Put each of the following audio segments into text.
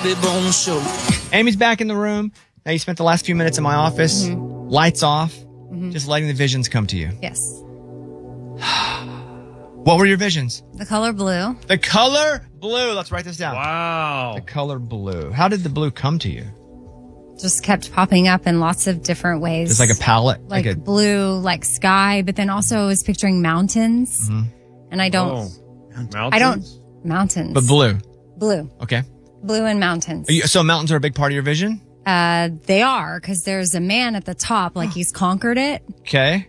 Bobby Bones Show. Amy's back in the room. Now, you spent the last few minutes in my office, lights off, just letting the visions come to you. Yes. What were your visions? The color blue. The color blue. Let's write this down. Wow. The color blue. How did the blue come to you? Just kept popping up in lots of different ways. Just like a palette? Like blue, like sky, but then also I was picturing mountains. And I don't... Mountains? I don't... Mountains. But blue. Blue. Okay. Blue and mountains. So mountains are a big part of your vision? They are, because there's a man at the top, like he's conquered it. Okay.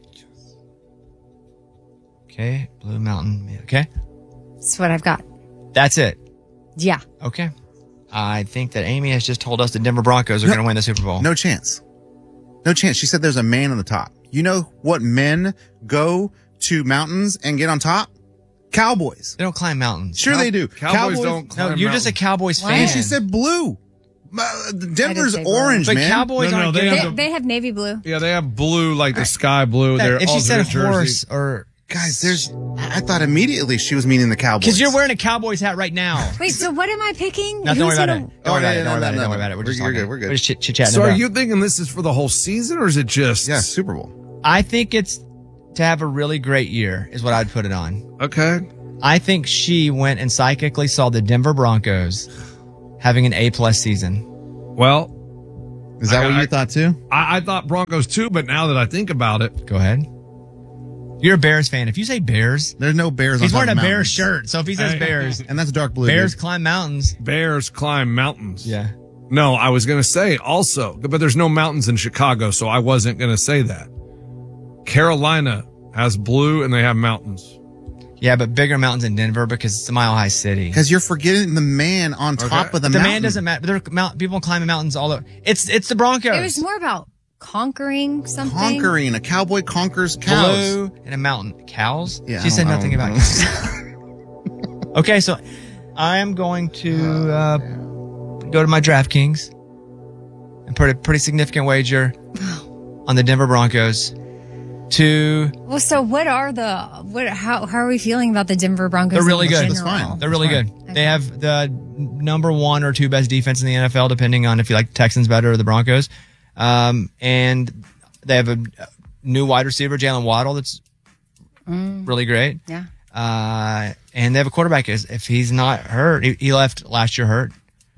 Okay. Blue mountain. Okay. That's what I've got. That's it. Yeah. Okay. I think that Amy has just told us the Denver Broncos are going to win the Super Bowl. No chance. No chance. She said there's a man on the top. You know what men go to mountains and get on top? Cowboys. They don't climb mountains. Sure they do. Cowboys don't climb No, you're just a Cowboys fan. And she said blue. Denver's orange, but man. Cowboys aren't good. They have navy blue. Yeah, they have blue, like the sky blue. They're If she said alternate horse jersey. or... Guys, I thought immediately she was meaning the Cowboys. Because you're wearing a Cowboys hat right now. Wait, so what am I picking? No, don't worry about it. gonna- Don't worry about it. no, Don't worry about it. no, Don't worry no. about it. We're just We're talking. good, we're good. We're just chit-chatting. So are about it. you thinking this is for the whole season, or is it just... Yeah, Super Bowl. I think it's to have a really great year is what I'd put it on. Okay. I think she went and psychically saw the Denver Broncos having an A-plus season. Well... Is that what you thought too? I thought Broncos too, but now that I think about it... Go ahead. You're a Bears fan. If you say Bears... There's no Bears He's on wearing a top of Bears mountains. shirt. So if he says Hey. Bears... And that's dark blue. Bears dude. climb mountains. Bears climb mountains. Yeah. No, I was going to say also, but there's no mountains in Chicago, so I wasn't going to say that. Carolina has blue and they have mountains. Yeah, but bigger mountains in Denver because it's a mile-high city. Because you're forgetting the man on top of the The mountain. man doesn't matter. There are people climbing mountains all over. It's the Broncos. It was more about conquering something. Conquering. A cowboy conquers cows. Blue and a mountain. Cows? Yeah, She said I nothing don't- about cows. Okay, so I am going to go to my DraftKings and put a pretty significant wager on the Denver Broncos to... Well, so how are we feeling about the Denver Broncos? They're really in good. general? That's fine. They're really good. They have the number 1 or 2 best defense in the NFL, depending on if you like Texans better or the Broncos. And they have a new wide receiver, Jalen Waddle, that's really great. Yeah. And they have a quarterback. If he's not hurt, he left last year hurt,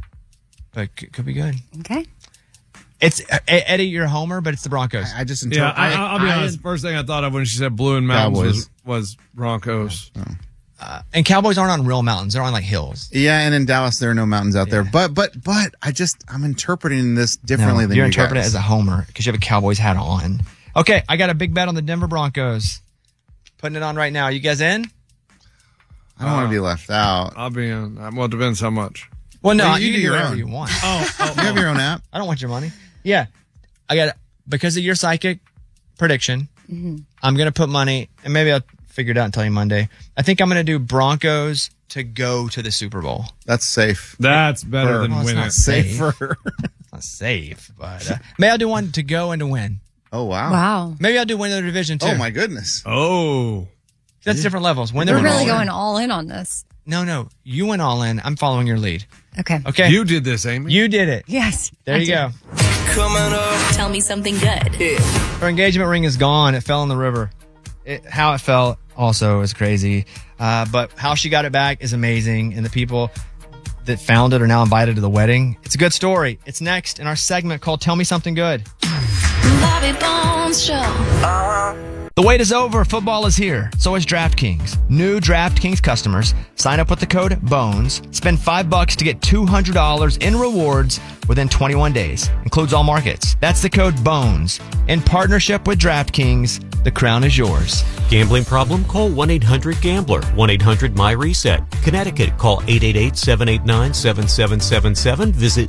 but could be good. Okay. It's Eddie, you're a homer, but it's the Broncos. I just Yeah, I'll be honest. First thing I thought of when she said blue and mountains was Broncos. And Cowboys aren't on real mountains; they're on like hills. Yeah, and in Dallas there are no mountains out there. But I'm interpreting this differently than you're you interpreting guys. it as a homer because you have a Cowboys hat on. Okay, I got a big bet on the Denver Broncos. Putting it on right now. You guys in? I don't want to be left out. I'll be in. Well, it depends how much. Well, no, Well, you you can do do your whatever own. you want. You have your own app. I don't want your money. Yeah, I got it because of your psychic prediction. I'm gonna put money, and maybe I'll figure it out and tell you Monday. I think I'm gonna do Broncos to go to the Super Bowl. That's safe. That's better than Well, it's winning. not safe. Safer. It's not safe, but maybe I'll do one to go and to win. Oh wow. Wow. Maybe I'll do win the division too. Oh my goodness. Oh. That's different levels. Win the We're division. really going all in on this. No, you went all in. I'm following your lead. Okay. Okay, You did this, Amy. you did it. Yes. There I you did. go. Coming up. Tell me something good. Her engagement ring is gone. It fell in the river. How it fell also is crazy. But how she got it back is amazing. And the people that found it are now invited to the wedding. It's a good story. It's next in our segment called Tell Me Something Good. Bobby Bones Show. The wait is over. Football is here. So is DraftKings. New DraftKings customers sign up with the code BONES. Spend $5 to get $200 in rewards within 21 days. Includes all markets. That's the code BONES. In partnership with DraftKings, the crown is yours. Gambling problem? Call 1-800-GAMBLER. 1-800-MY-RESET. Connecticut, call 888-789-7777. Visit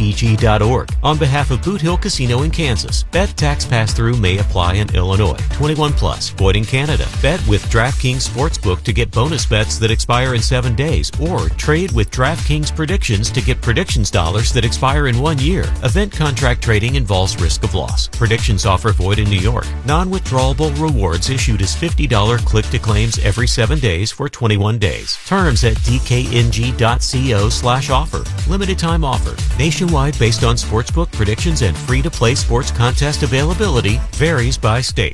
ccpg.org. On behalf of Boot Hill Casino in Kansas, bet tax pass-through may apply in Illinois. 21 21 plus. Void in Canada. Bet with DraftKings Sportsbook to get bonus bets that expire in 7 days, or trade with DraftKings Predictions to get predictions dollars that expire in 1 year. Event contract trading involves risk of loss. Predictions offer void in New York. Non-withdrawable rewards issued as $50 click-to-claims every 7 days for 21 days. Terms at dkng.co/offer. Limited time offer. Nationwide based on sportsbook predictions and free-to-play sports contest availability. Varies by state.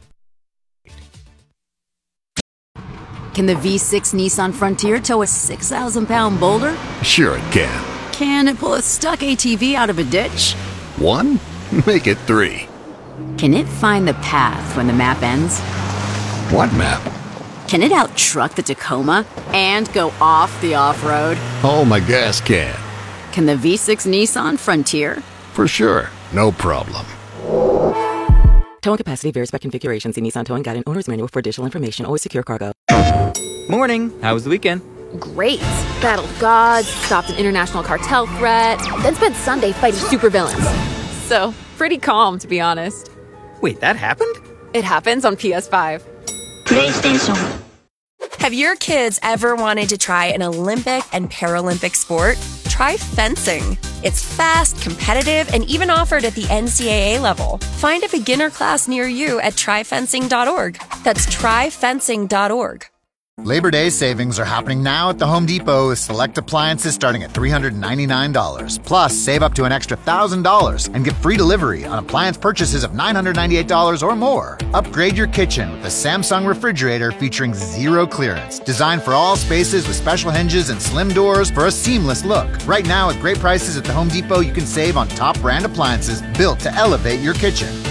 Can the V6 Nissan Frontier tow a 6,000-pound boulder? Sure it can. Can it pull a stuck ATV out of a ditch? 1? Make it 3. Can it find the path when the map ends? What map? Can it out-truck the Tacoma and go off the off-road? Oh, my gas can. Can the V6 Nissan Frontier? For sure. No problem. Towing capacity varies by configuration. See Nissan Towing Guide and Owner's Manual for additional information. Always secure cargo. Morning. How was the weekend? Great. Battled gods, stopped an international cartel threat, then spent Sunday fighting supervillains. So, pretty calm, to be honest. Wait, that happened? It happens on PS5. PlayStation. Have your kids ever wanted to try an Olympic and Paralympic sport? Try fencing. It's fast, competitive, and even offered at the NCAA level. Find a beginner class near you at tryfencing.org. That's tryfencing.org. Labor Day savings are happening now at the Home Depot with select appliances starting at $399. Plus, save up to an extra $1,000 and get free delivery on appliance purchases of $998 or more. Upgrade your kitchen with a Samsung refrigerator featuring zero clearance, designed for all spaces with special hinges and slim doors for a seamless look. Right now, with great prices at the Home Depot, you can save on top brand appliances built to elevate your kitchen.